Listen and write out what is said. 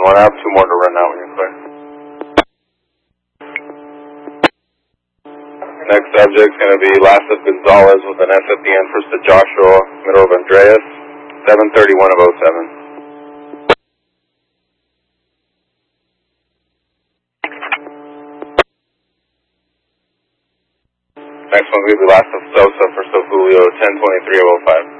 I have 2 more to run out when you're clear. Next subject's going to be last of Gonzalez with an S at the end, first to Joshua, middle of Andreas, 7:31 of 07. Next one will be the last of Sosa, first of Julio, 10:23 of 05.